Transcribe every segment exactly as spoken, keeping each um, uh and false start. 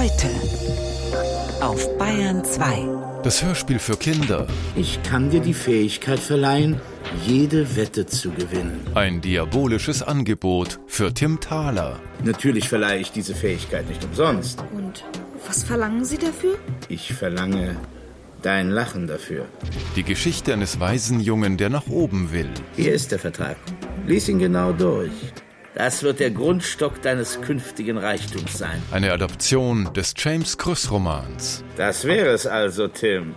Heute auf Bayern zwei. Das Hörspiel für Kinder. Ich kann dir die Fähigkeit verleihen, jede Wette zu gewinnen. Ein diabolisches Angebot für Tim Thaler. Natürlich verleihe ich diese Fähigkeit nicht umsonst. Und was verlangen Sie dafür? Ich verlange dein Lachen dafür. Die Geschichte eines weisen Jungen, der nach oben will. Hier ist der Vertrag. Lies ihn genau durch. Das wird der Grundstock deines künftigen Reichtums sein. Eine Adaption des James Krüss-Romans. Das wäre es also, Tim.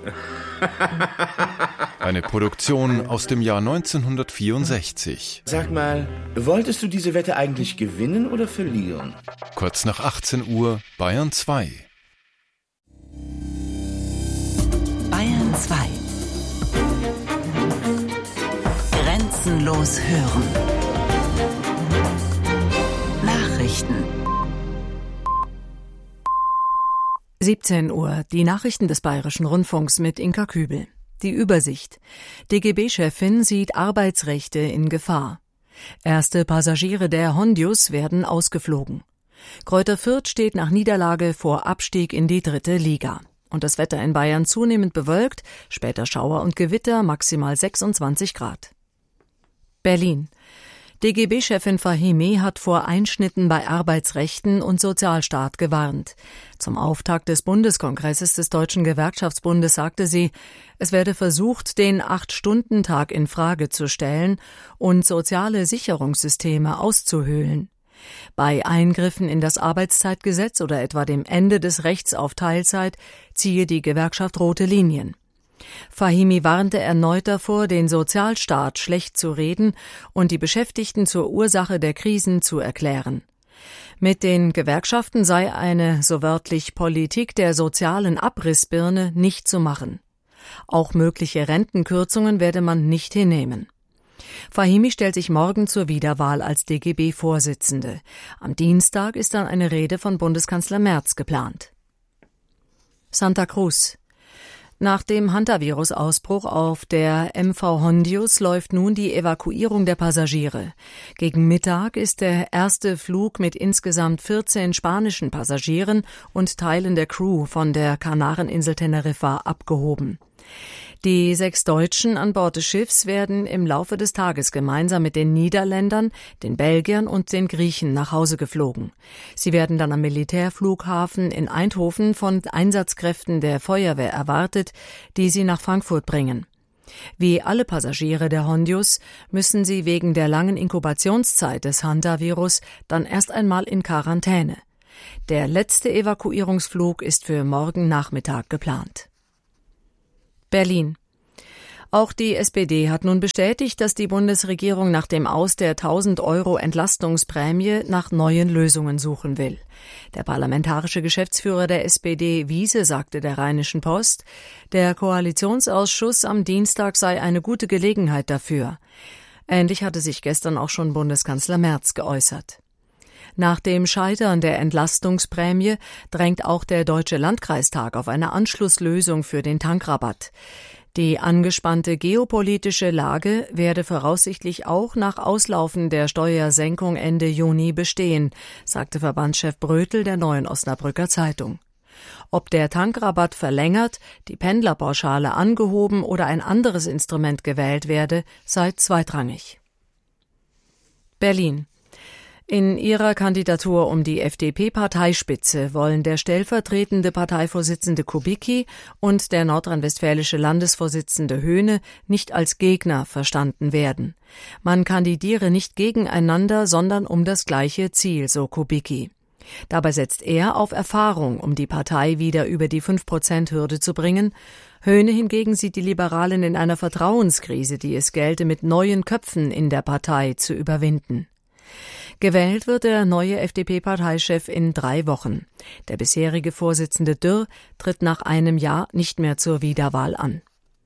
Eine Produktion aus dem Jahr neunzehnhundertvierundsechzig. Sag mal, wolltest du diese Wette eigentlich gewinnen oder verlieren? Kurz nach achtzehn Uhr, Bayern zwei. Bayern zwei. Grenzenlos hören. Nachrichten. siebzehn Uhr, die Nachrichten des Bayerischen Rundfunks mit Inka Kübel. Die Übersicht. D G B-Chefin sieht Arbeitsrechte in Gefahr. Erste Passagiere der Hondius werden ausgeflogen. Greuther Fürth steht nach Niederlage vor Abstieg in die dritte Liga. Und das Wetter in Bayern zunehmend bewölkt, später Schauer und Gewitter, maximal sechsundzwanzig Grad. Berlin. D G B-Chefin Fahimi hat vor Einschnitten bei Arbeitsrechten und Sozialstaat gewarnt. Zum Auftakt des Bundeskongresses des Deutschen Gewerkschaftsbundes sagte sie, es werde versucht, den Acht-Stunden-Tag in Frage zu stellen und soziale Sicherungssysteme auszuhöhlen. Bei Eingriffen in das Arbeitszeitgesetz oder etwa dem Ende des Rechts auf Teilzeit ziehe die Gewerkschaft rote Linien. Fahimi warnte erneut davor, den Sozialstaat schlecht zu reden und die Beschäftigten zur Ursache der Krisen zu erklären. Mit den Gewerkschaften sei eine, so wörtlich, Politik der sozialen Abrissbirne nicht zu machen. Auch mögliche Rentenkürzungen werde man nicht hinnehmen. Fahimi stellt sich morgen zur Wiederwahl als D G B-Vorsitzende. Am Dienstag ist dann eine Rede von Bundeskanzler Merz geplant. Santa Cruz. Nach dem Hantavirus-Ausbruch auf der M V Hondius läuft nun die Evakuierung der Passagiere. Gegen Mittag ist der erste Flug mit insgesamt vierzehn spanischen Passagieren und Teilen der Crew von der Kanareninsel Teneriffa abgehoben. Die sechs Deutschen an Bord des Schiffs werden im Laufe des Tages gemeinsam mit den Niederländern, den Belgiern und den Griechen nach Hause geflogen. Sie werden dann am Militärflughafen in Eindhoven von Einsatzkräften der Feuerwehr erwartet, die sie nach Frankfurt bringen. Wie alle Passagiere der Hondius müssen sie wegen der langen Inkubationszeit des Hantavirus dann erst einmal in Quarantäne. Der letzte Evakuierungsflug ist für morgen Nachmittag geplant. Berlin. Auch die S P D hat nun bestätigt, dass die Bundesregierung nach dem Aus der tausend Euro Entlastungsprämie nach neuen Lösungen suchen will. Der parlamentarische Geschäftsführer der S P D, Wiese, sagte der Rheinischen Post, der Koalitionsausschuss am Dienstag sei eine gute Gelegenheit dafür. Ähnlich hatte sich gestern auch schon Bundeskanzler Merz geäußert. Nach dem Scheitern der Entlastungsprämie drängt auch der Deutsche Landkreistag auf eine Anschlusslösung für den Tankrabatt. Die angespannte geopolitische Lage werde voraussichtlich auch nach Auslaufen der Steuersenkung Ende Juni bestehen, sagte Verbandschef Brötel der Neuen Osnabrücker Zeitung. Ob der Tankrabatt verlängert, die Pendlerpauschale angehoben oder ein anderes Instrument gewählt werde, sei zweitrangig. Berlin. In ihrer Kandidatur um die F D P-Parteispitze wollen der stellvertretende Parteivorsitzende Kubicki und der nordrhein-westfälische Landesvorsitzende Höhne nicht als Gegner verstanden werden. Man kandidiere nicht gegeneinander, sondern um das gleiche Ziel, so Kubicki. Dabei setzt er auf Erfahrung, um die Partei wieder über die fünf Prozent Hürde zu bringen. Höhne hingegen sieht die Liberalen in einer Vertrauenskrise, die es gelte, mit neuen Köpfen in der Partei zu überwinden. Gewählt wird der neue F D P-Parteichef in drei Wochen. Der bisherige Vorsitzende Dürr tritt nach einem Jahr nicht mehr zur Wiederwahl an.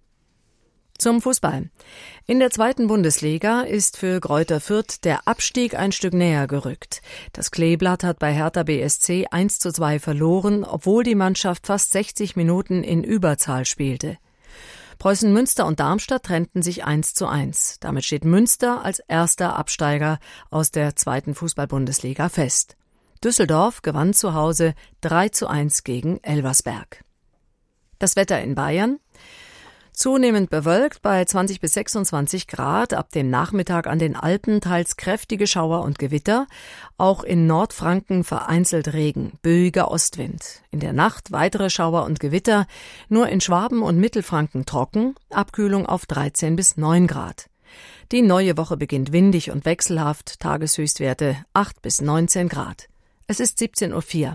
Zum Fußball. In der zweiten Bundesliga ist für Greuther Fürth der Abstieg ein Stück näher gerückt. Das Kleeblatt hat bei Hertha B S C eins zu zwei verloren, obwohl die Mannschaft fast sechzig Minuten in Überzahl spielte. Preußen Münster und Darmstadt trennten sich eins zu eins. Damit steht Münster als erster Absteiger aus der zweiten Fußball-Bundesliga fest. Düsseldorf gewann zu Hause drei zu eins gegen Elversberg. Das Wetter in Bayern: zunehmend bewölkt bei zwanzig bis sechsundzwanzig Grad, ab dem Nachmittag an den Alpen teils kräftige Schauer und Gewitter, auch in Nordfranken vereinzelt Regen, böiger Ostwind. In der Nacht weitere Schauer und Gewitter, nur in Schwaben und Mittelfranken trocken, Abkühlung auf dreizehn bis neun Grad. Die neue Woche beginnt windig und wechselhaft, Tageshöchstwerte acht bis neunzehn Grad. Es ist siebzehn Uhr vier.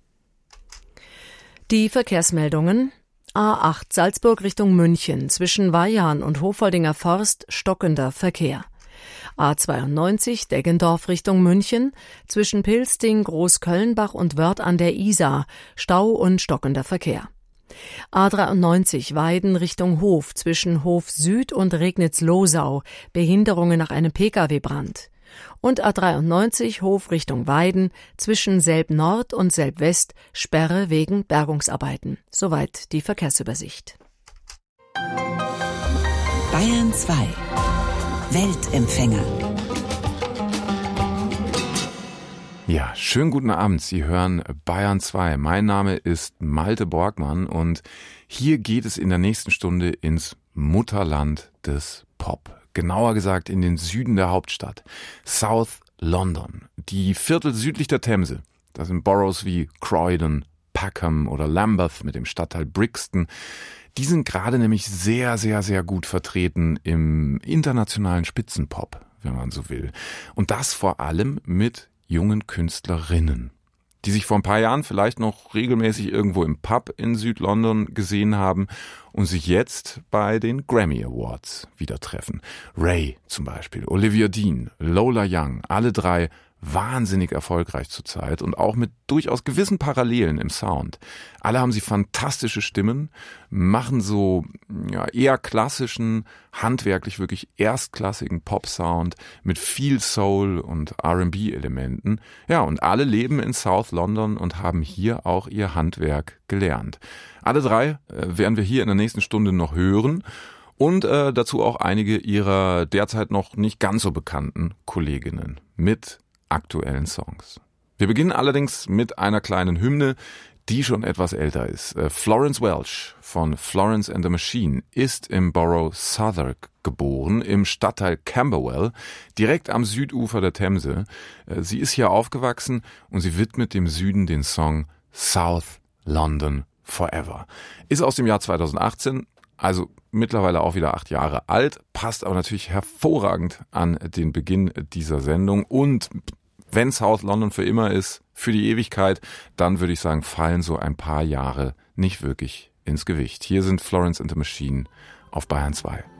Die Verkehrsmeldungen: A acht Salzburg Richtung München, zwischen Weihahn und Hofoldinger Forst stockender Verkehr. A zweiundneunzig Deggendorf Richtung München, zwischen Pilsting, Großkölnbach und Wörth an der Isar, Stau und stockender Verkehr. A dreiundneunzig Weiden Richtung Hof, zwischen Hof Süd und Regnitz-Losau, Behinderungen nach einem Pkw-Brand. Und A dreiundneunzig Hof Richtung Weiden, zwischen Selb Nord und Selb West, Sperre wegen Bergungsarbeiten. Soweit die Verkehrsübersicht. Bayern zwei. Weltempfänger. Ja, schönen guten Abend. Sie hören Bayern zwei. Mein Name ist Malte Borgmann und hier geht es in der nächsten Stunde ins Mutterland des Pop. Genauer gesagt in den Süden der Hauptstadt, South London, die Viertel südlich der Themse. Das sind Boroughs wie Croydon, Peckham oder Lambeth mit dem Stadtteil Brixton. Die sind gerade nämlich sehr, sehr, sehr gut vertreten im internationalen Spitzenpop, wenn man so will. Und das vor allem mit jungen Künstlerinnen, die sich vor ein paar Jahren vielleicht noch regelmäßig irgendwo im Pub in Südlondon gesehen haben und sich jetzt bei den Grammy Awards wieder treffen. Ray zum Beispiel, Olivia Dean, Lola Young, alle drei wahnsinnig erfolgreich zurzeit und auch mit durchaus gewissen Parallelen im Sound. Alle haben sie fantastische Stimmen, machen so ja, eher klassischen, handwerklich wirklich erstklassigen Pop-Sound mit viel Soul und R and B-Elementen. Ja, und alle leben in South London und haben hier auch ihr Handwerk gelernt. Alle drei äh, werden wir hier in der nächsten Stunde noch hören. Und äh, dazu auch einige ihrer derzeit noch nicht ganz so bekannten Kolleginnen mit aktuellen Songs. Wir beginnen allerdings mit einer kleinen Hymne, die schon etwas älter ist. Florence Welch von Florence and the Machine ist im Borough Southwark geboren, im Stadtteil Camberwell, direkt am Südufer der Themse. Sie ist hier aufgewachsen und sie widmet dem Süden den Song South London Forever. Ist aus dem Jahr zweitausendachtzehn, also mittlerweile auch wieder acht Jahre alt, passt aber natürlich hervorragend an den Beginn dieser Sendung. Und wenn South London für immer ist, für die Ewigkeit, dann würde ich sagen, fallen so ein paar Jahre nicht wirklich ins Gewicht. Hier sind Florence and the Machine auf Bayern zwei.